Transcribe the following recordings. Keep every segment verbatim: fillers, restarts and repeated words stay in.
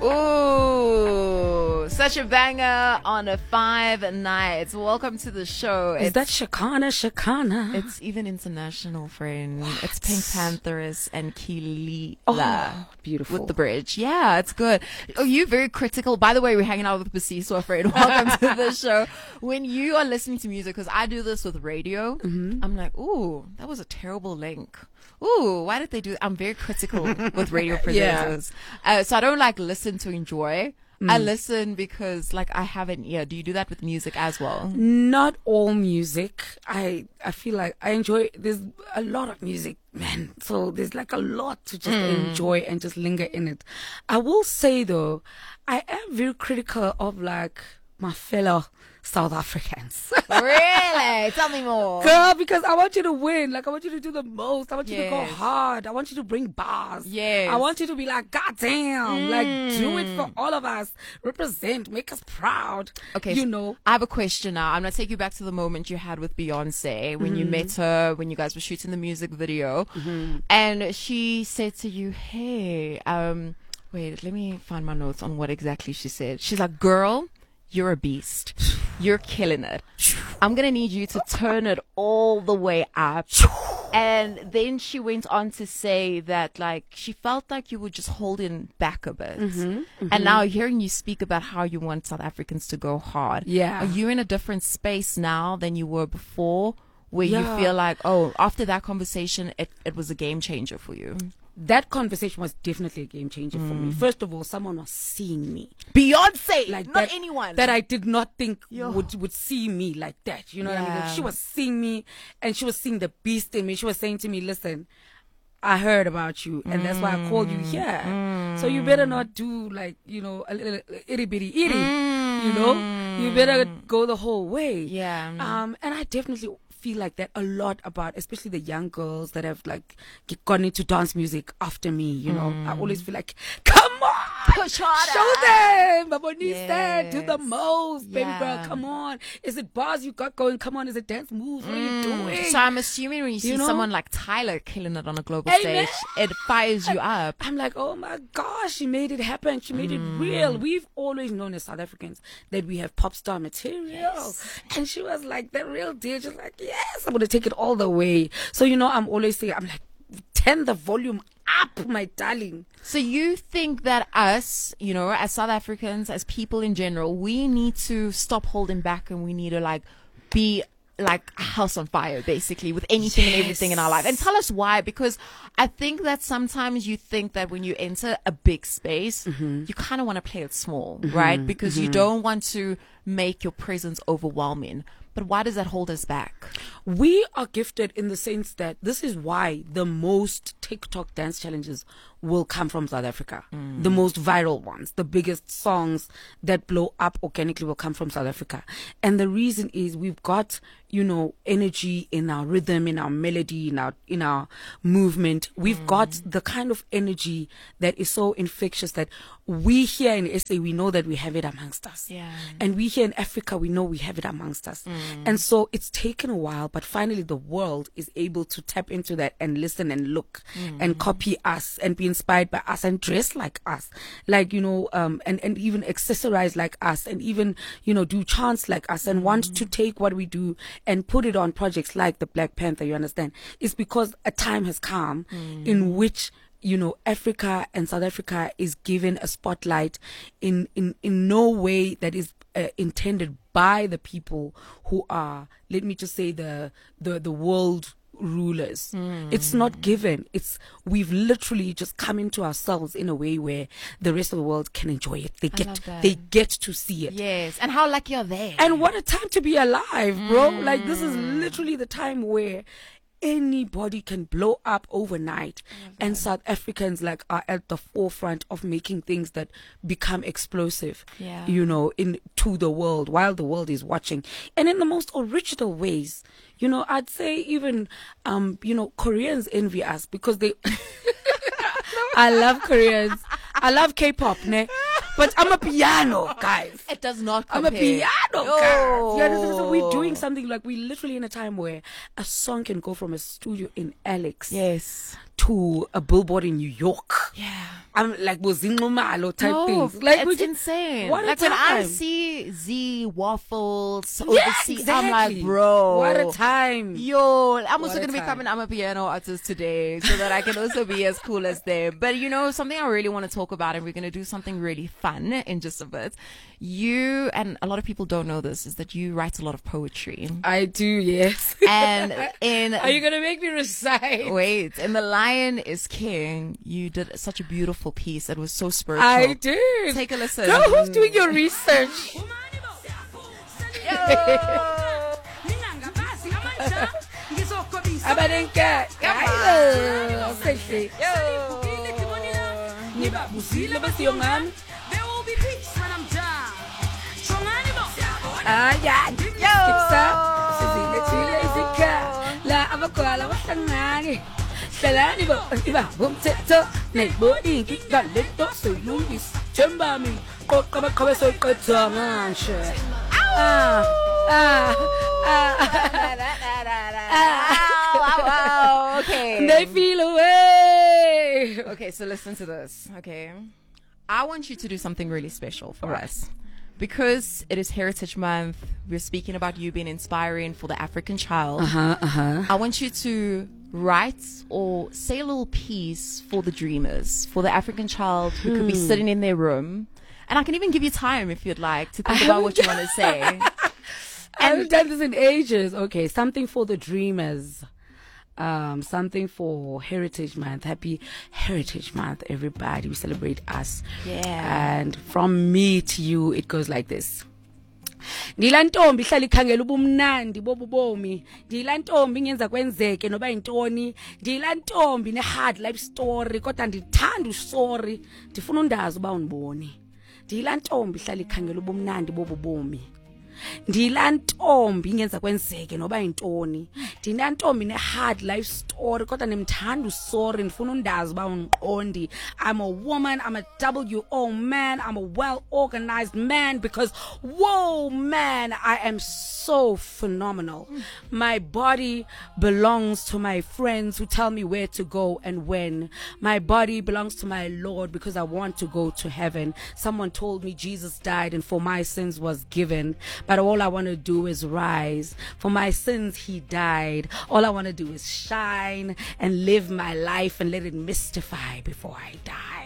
Ooh, such a banger on a five nights. Welcome to the show. Is It's, that Shakana Shakana? it's even international, friend. What? It's Pink Pantheress and Keelila. Oh, beautiful. With the bridge. Yeah, it's good. Oh, you very critical. By the way, we're hanging out with Basiso, friend. Welcome to the show. When you are listening to music, because I do this with radio, mm-hmm. I'm like, ooh, that was a terrible link. Ooh, why did they do that? I'm very critical with radio presenters. Yeah. Uh, so I don't like listen to enjoy. Mm. I listen because like I have an ear. Do you do that with music as well? Not all music. I I feel like I enjoy, there's a lot of music, man. So there's like a lot to just mm. enjoy and just linger in it. I will say though, I am very critical of like my fellow South Africans. Really? Tell me more. Girl, because I want you to win. Like, I want you to do the most. I want you yes. to go hard. I want you to bring bars. Yes. I want you to be like, God damn. Mm. Like, do it for all of us. Represent. Make us proud. Okay. You so know. I have a question now. I'm going to take you back to the moment you had with Beyonce when mm-hmm. you met her, when you guys were shooting the music video. Mm-hmm. And she said to you, hey, um, wait, let me find my notes on what exactly she said. She's like, girl, you're a beast. You're killing it. I'm going to need you to turn it all the way up. And then she went on to say that, like, she felt like you were just holding back a bit. Mm-hmm, mm-hmm. And now hearing you speak about how you want South Africans to go hard. Yeah. Are you in a different space now than you were before, where yeah. you feel like, oh, after that conversation, it, it was a game changer for you? That conversation was definitely a game changer mm. for me. First of all, someone was seeing me. Beyonce, like not that, anyone. That I did not think Yo. would would see me like that. You know yeah. what I mean? Like, she was seeing me and she was seeing the beast in me. She was saying to me, listen, I heard about you and mm. that's why I called you here. Mm. So you better not do like, you know, a little itty bitty itty, mm. you know? You better go the whole way. Yeah. Um, and I definitely feel like that a lot about, especially the young girls that have like gone into dance music after me, you know. Mm. I always feel like, come on, push harder, show them, Babonisa, yes. do the most, baby yeah. girl, come on. Is it bars you got going? Come on, is it dance moves? What mm. are you doing? So I'm assuming when you see you know? someone like Tyler killing it on a global Amen. stage, it fires you up. I'm like, oh my gosh, she made it happen. She made mm. it real. We've always known as South Africans that we have pop star material. Yes. And she was like, the real deal. Just like, yes, I'm going to take it all the way. So, you know, I'm always saying, I'm like, turn the volume up, my darling. So you think that us, you know, as South Africans, as people in general, we need to stop holding back and we need to like be like a house on fire, basically, with anything yes. and everything in our life. And tell us why, because I think that sometimes you think that when you enter a big space, mm-hmm. you kind of want to play it small, mm-hmm. right? Because mm-hmm. you don't want to make your presence overwhelming. But why does that hold us back? We are gifted in the sense that this is why the most TikTok dance challenges will come from South Africa. Mm. The most viral ones, the biggest songs that blow up organically will come from South Africa. And the reason is we've got, you know, energy in our rhythm, in our melody, in our, in our movement. We've mm. got the kind of energy that is so infectious that we here in S A, we know that we have it amongst us. Yeah. And we here in Africa, we know we have it amongst us. Mm. And so it's taken a while, but finally the world is able to tap into that and listen and look mm. and copy us and be inspired by us and dress like us, like, you know, um, and, and even accessorize like us and even, you know, do chants like us and mm. want to take what we do and put it on projects like the Black Panther, you understand? It's because a time has come mm. in which, you know, Africa and South Africa is given a spotlight in, in, in no way that is uh, intended by the people who are, let me just say, the, the, the world rulers. Mm. It's not given. It's, we've literally just come into ourselves in a way where the rest of the world can enjoy it. They get, they get to see it. Yes. And how lucky are they? And what a time to be alive, bro. Mm. Like, this is literally the time where anybody can blow up overnight, and South Africans like are at the forefront of making things that become explosive, yeah. you know, in to the world while the world is watching, and in the most original ways. You know, I'd say even, um, you know, Koreans envy us because they. I love Koreans. I love K-pop, ne? But I'm a piano, guys. It does not compare. I'm a piano. of Yo. God. You understand? So we're doing something like we're literally in a time where a song can go from a studio in Alex Yes. to a billboard in New York. Yeah. I'm like Bozinglomalo type No, things. Like it's we just, insane. what a Like when I time. see Z waffles Yeah, overseas, exactly. I'm like, bro, What a time. Yo, I'm What also a gonna time. become an I'm a piano artist today, so that I can also be as cool as them. But you know, something I really want to talk about, and we're gonna do something really fun in just a bit. You, and a lot of people don't know this, is that you write a lot of poetry. I do, yes. And in Are you gonna make me recite? wait, in The Lion is King, you did such a beautiful piece. It was so spiritual. I did. Take a listen. Girl, who's doing your research? Abadenka. Hello. Sexy. Niba busile basiyongan. There will be peace when I'm done. Chongani Ayan. Kipsa. Sizile chile isika. La abakwala wasangani. Salani bo. Iba bum teto. Nei bo inki galeto suyungis. Chemba mi. Kokaba kabe soy kotanganshe. Ah. Ah. Ah. Okay. They feel away. Okay, so listen to this. Okay. I want you to do something really special for Alright. us. Because it is Heritage Month, we're speaking about you being inspiring for the African child. Uh-huh, uh-huh. I want you to write or say a little piece for the dreamers, for the African child who could be sitting in their room. And I can even give you time if you'd like to think about what you want to say. I haven't done this in ages. Okay, something for the dreamers. Um, something for Heritage Month. Happy Heritage Month, everybody. We celebrate us. Yeah. And from me to you, it goes like this. Ndila ntombi ihlala ikhangela ubumnandi bobubomi. Ndila ntombi ngenza kwenzeke noba yintoni. Ndila ntombi ne hard life story kodwa ndithanda usorry. Ndifuna undazi uba undiboni. Ndila ntombi ihlala ikhangela ubumnandi bobubomi. Ndila ntombi ngenza kwenzeke noba yintoni. Ndila ntombi ne hard life story kodwa nemthanda usorry ndifuna undazi uba undiqondi. I'm a woman, I'm a W O man, I'm a well organized man because whoa man, I am so phenomenal. My body belongs to my friends who tell me where to go and when. My body belongs to my Lord because I want to go to heaven. Someone told me Jesus died and for my sins was given. But all I want to do is rise. For my sins, he died. All I want to do is shine and live my life and let it mystify before I die.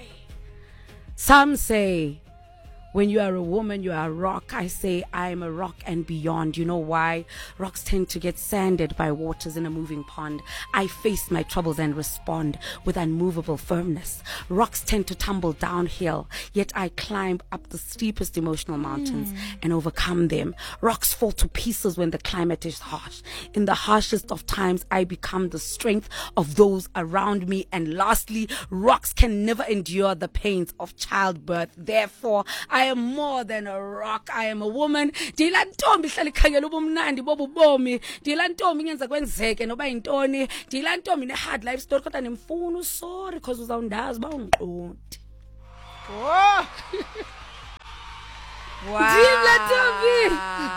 Some say, when you are a woman, you are a rock. I say I am a rock and beyond. You know why? Rocks tend to get sanded by waters in a moving pond. I face my troubles and respond with unmovable firmness. Rocks tend to tumble downhill, yet I climb up the steepest emotional mountains mm. and overcome them. Rocks fall to pieces when the climate is harsh. In the harshest of times, I become the strength of those around me. And lastly, rocks can never endure the pains of childbirth. Therefore, I am more than a rock. I am a woman. Ndila ntombi ihlala ikhangela ubumnandi bobubomi. Ndila ntombi ngenza kwenzeke noba yintoni. Ndila ntombi ne hard life story kodwa nemfuna usorry because uzawundazi uba undiqondi. Wow. Ndila ntombi.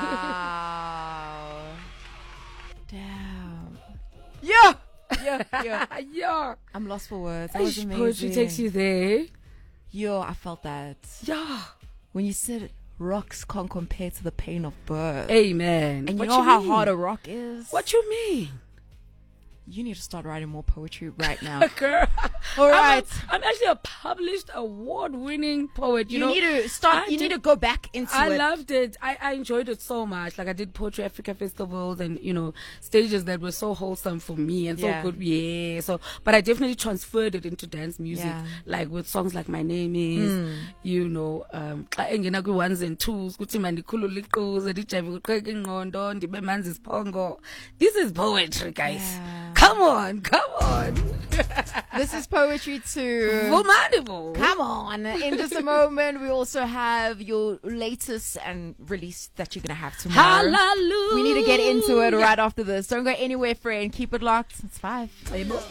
Wow. Damn. Yeah. Yeah. Yeah. Yeah. I'm lost for words. That was amazing. Poetry takes you there. Yo, I felt that. Yeah. When you said rocks can't compare to the pain of birth. Amen. And you What know you how mean? hard a rock is? What you mean? You need to start writing more poetry right now. Girl. All right. I'm, a, I'm actually a published award-winning poet. You, You know, need to start. I You did- need to go back into I it. loved it. I, I enjoyed it so much. Like I did Poetry Africa festivals and, you know, stages that were so wholesome for me and Yeah. so good. Yeah. So, but I definitely transferred it into dance music. Yeah. Like with songs like My Name Is, you know, um, xa engena kwi-ones and twos, kuthi mandikhulule iquze, ndijayive kuqheka ingqondo, ndibe manzi isiphongo. This is poetry, guys. Yeah. Come on, come on. This is poetry too. Formidable. Come on. In just a moment, we also have your latest and release that you're going to have tomorrow. Hallelujah. We need to get into it right after this. Don't go anywhere, friend. Keep it locked. It's five.